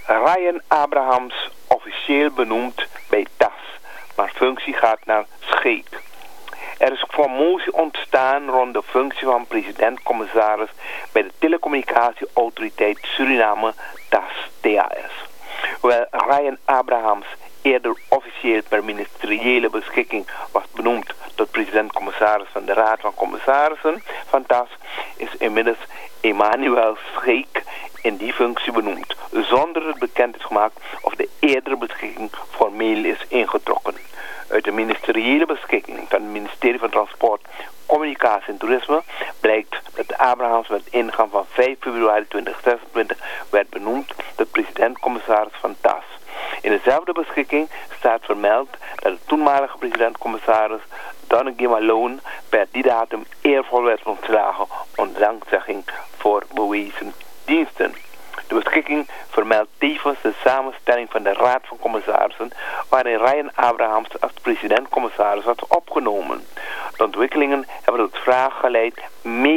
Ryan Abrahams officieel benoemd bij TAS, maar functie gaat naar Scheek. Er is commotie ontstaan rond de functie van president-commissaris bij de telecommunicatieautoriteit Suriname TAS. Hoewel Ryan Abrahams eerder officieel per ministeriële beschikking was benoemd tot president-commissaris van de Raad van Commissarissen van TAS, is inmiddels Emmanuel Scheek in die functie benoemd, zonder het bekend is gemaakt of de eerdere beschikking formeel is ingetrokken. Uit de ministeriële beschikking van het ministerie van Transport, Communicatie en Toerisme blijkt dat Abrahams met ingang van 5 februari 2026 werd benoemd tot president-commissaris van TAS. In dezelfde beschikking staat vermeld dat de toenmalige president-commissaris Donnegie Malone per die datum eervol werd ontslagen onder dankzegging voor bewezen diensten. De beschikking vermeldt tevens de samenstelling van de Raad van Commissarissen, waarin Ryan Abrahams als president-commissaris was opgenomen. De ontwikkelingen hebben tot vragen geleid